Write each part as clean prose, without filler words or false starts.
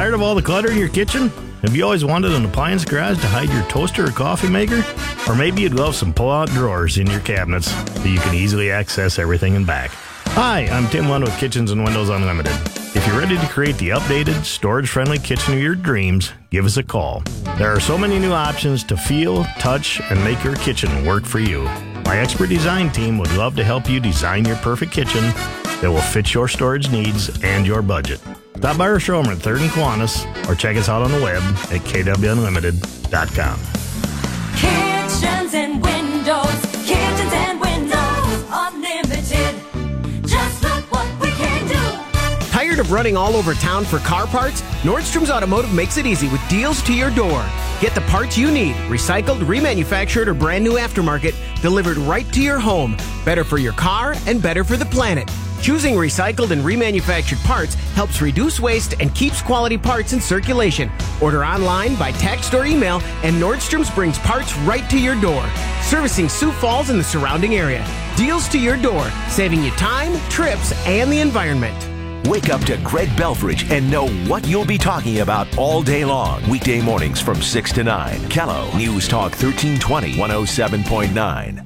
Tired of all the clutter in your kitchen? Have you always wanted an appliance garage to hide your toaster or coffee maker? Or maybe you'd love some pull-out drawers in your cabinets so you can easily access everything in back. Hi, I'm Tim Lund with Kitchens and Windows Unlimited. If you're ready to create the updated, storage-friendly kitchen of your dreams, give us a call. There are so many new options to feel, touch, and make your kitchen work for you. My expert design team would love to help you design your perfect kitchen that will fit your storage needs and your budget. Stop by our showroom at 3rd and Kiwanis or check us out on the web at kwunlimited.com. Kitchens and Windows Unlimited. Just look what we can do. Tired of running all over town for car parts? Nordstrom's Automotive makes it easy with deals to your door. Get the parts you need, recycled, remanufactured, or brand new aftermarket, delivered right to your home. Better for your car and better for the planet. Choosing recycled and remanufactured parts helps reduce waste and keeps quality parts in circulation. Order online, by text, or email, and Nordstrom's brings parts right to your door. Servicing Sioux Falls and the surrounding area. Deals to your door, saving you time, trips, and the environment. Wake up to Greg Belfridge and know what you'll be talking about all day long. Weekday mornings from 6 to 9. Kello News Talk 1320, 107.9.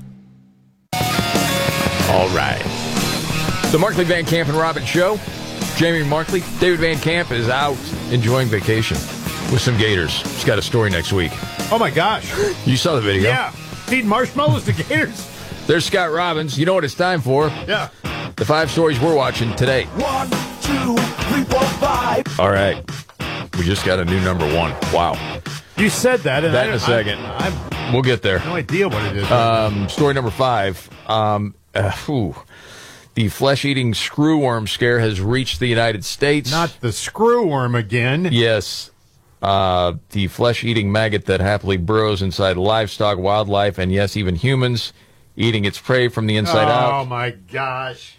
All right. The Markley, Van Camp, and Robbins Show. Jamie Markley. David Van Camp is out enjoying vacation with some gators. He's got a story next week. Oh, my gosh. You saw the video. Yeah. Feed marshmallows to gators. There's Scott Robbins. You know what it's time for. Yeah. The 5 stories we're watching today. 1, 2, 3, 4, 5. All right. We just got a new number 1. Wow. You said that. And That in a second. We'll get there. No idea what it is. Story number 5. The flesh-eating screwworm scare has reached the United States. Not the screwworm again. Yes. The flesh-eating maggot that happily burrows inside livestock, wildlife, and yes, even humans, eating its prey from the inside out. Oh, my gosh.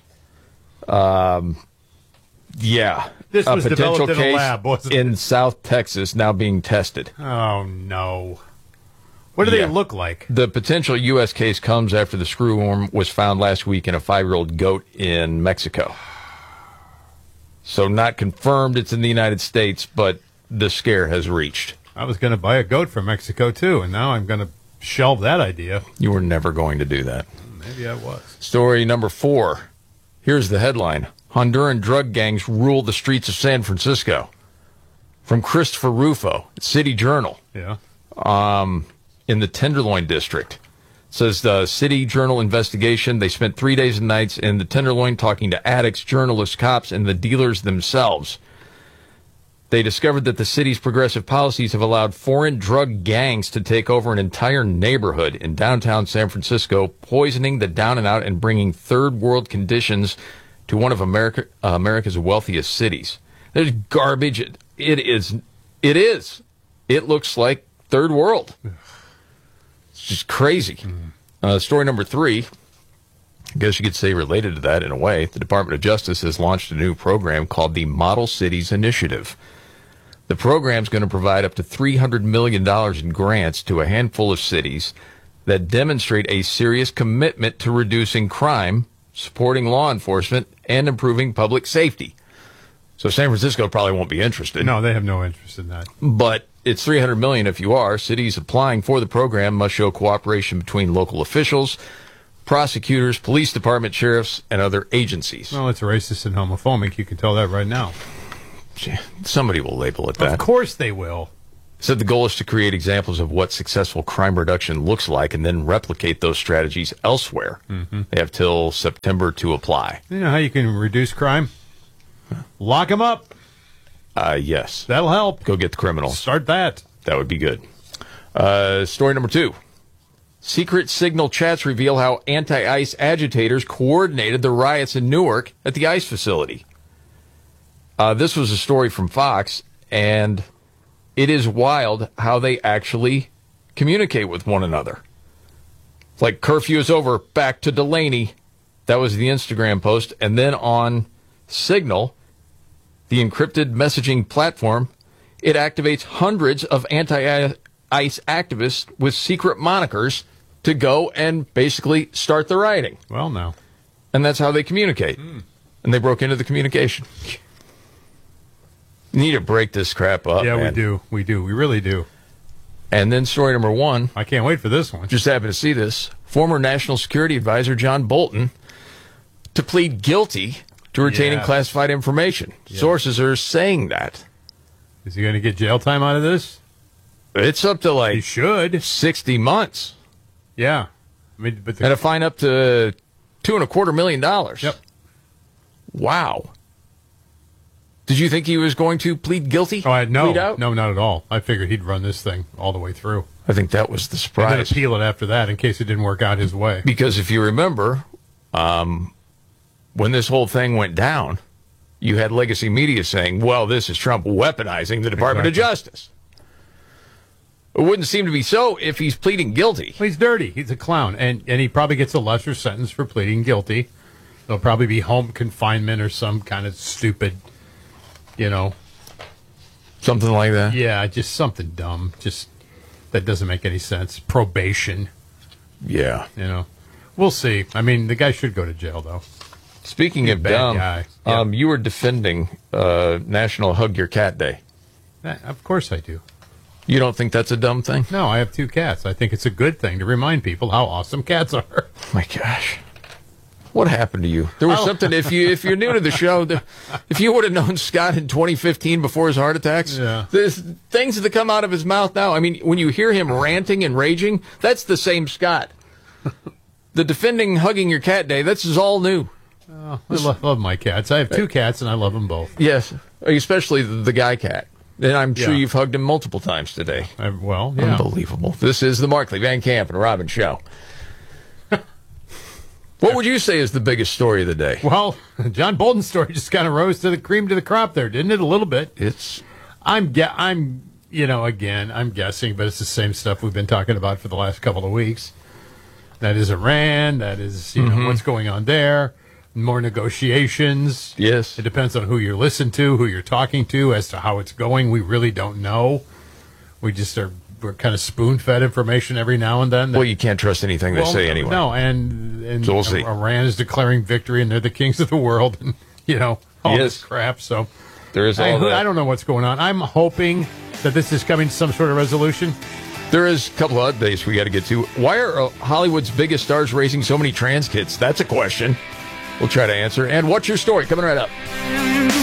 Yeah. This was a potential developed in a case lab, wasn't it? in South Texas now being tested. Oh, no. What do they look like? The potential U.S. case comes after the screwworm was found last week in a 5-year-old goat in Mexico. So not confirmed it's in the United States, but the scare has reached. I was going to buy a goat from Mexico, too, and now I'm going to shelve that idea. You were never going to do that. Maybe I was. Story number 4. Here's the headline. Honduran drug gangs rule the streets of San Francisco. From Christopher Rufo, City Journal. Yeah. In the Tenderloin district. It says the City Journal investigation, they spent 3 days and nights in the Tenderloin talking to addicts, journalists, cops, and the dealers themselves. They discovered that the city's progressive policies have allowed foreign drug gangs to take over an entire neighborhood in downtown San Francisco, poisoning the down and out and bringing third world conditions to one of America's wealthiest cities. There's garbage. It is. It looks like third world. It's just crazy. Story number 3, I guess you could say related to that in a way. The Department of Justice has launched a new program called the Model Cities Initiative. The program is going to provide up to $300 million in grants to a handful of cities that demonstrate a serious commitment to reducing crime, supporting law enforcement, and improving public safety. So San Francisco probably won't be interested. No, they have no interest in that. But it's $300 million if you are. Cities applying for the program must show cooperation between local officials, prosecutors, police department, sheriffs, and other agencies. Well, it's racist and homophobic. You can tell that right now. Somebody will label it that. Of course they will. Said the goal is to create examples of what successful crime reduction looks like and then replicate those strategies elsewhere. Mm-hmm. They have till September to apply. You know how you can reduce crime? Lock them up. Yes. That'll help. Go get the criminals. Start that. That would be good. Story number 2. Secret signal chats reveal how anti-ICE agitators coordinated the riots in Newark at the ICE facility. This was a story from Fox, and it is wild how they actually communicate with one another. It's like curfew is over, back to Delaney. That was the Instagram post. And then on Signal, the encrypted messaging platform, it activates hundreds of anti-ICE activists with secret monikers to go and basically start the rioting. Well, no. And that's how they communicate. And they broke into the communication. Need to break this crap up. Yeah, man. we do. We do. We really do. And then story number 1. I can't wait for this one. Just happened to see this. Former National Security Advisor John Bolton to plead guilty to retaining Yes. classified information. Yes. Sources are saying that. Is he going to get jail time out of this? It's up to He like should. 60 months. Yeah. I mean, but And a fine up to $2.25 million. Yep. Wow. Did you think he was going to plead guilty? Oh, Plead out? no, not at all. I figured he'd run this thing all the way through. I think that was the And then surprise. appeal it after that in case it didn't work out his way. Because if you remember, when this whole thing went down, you had legacy media saying, well, this is Trump weaponizing the Department of Exactly. Justice. It wouldn't seem to be so if he's pleading guilty. Well, he's dirty. He's a clown. And he probably gets a lesser sentence for pleading guilty. There'll probably be home confinement or some kind of stupid, Something like that. yeah, just something dumb. Just that doesn't make any sense. Probation, Yeah. We'll see. I mean, the guy should go to jail, though. Speaking He's a of bad dumb, guy. Yeah. you were defending National Hug Your Cat Day. Of course I do. You don't think that's a dumb thing? No, I have 2 cats. I think it's a good thing to remind people how awesome cats are. Oh my gosh. What happened to you? There was something. If you're new to the show, if you would have known Scott in 2015 before his heart attacks, Yeah. there's things that come out of his mouth now. I mean, when you hear him ranting and raging, that's the same Scott. The defending hugging your cat day, this is all new. I love my cats. I have 2 cats, and I love them both. Yes, especially the guy cat. And I'm sure Yeah. you've hugged him multiple times today. Well, yeah. Unbelievable. This is the Markley, Van Camp, and Robin Show. What would you say is the biggest story of the day? Well, John Bolton's story just kind of rose to the cream to the crop there, didn't it? A little bit. It's I'm guessing, but it's the same stuff we've been talking about for the last couple of weeks. That is Iran. That is, what's going on there. More negotiations. yes. It depends on who you listen to, who you're talking to, as to how it's going. We really don't know. We're kind of spoon-fed information every now and then. Well, you can't trust anything they say anyway. No, and So we'll see. Iran is declaring victory, and they're the kings of the world, and all this Yes. crap. So There is all that. I don't know what's going on. I'm hoping that this is coming to some sort of resolution. There is a couple of updates we got to get to. Why are Hollywood's biggest stars raising so many trans kids? That's a question we'll try to answer. And what's your story? Coming right up.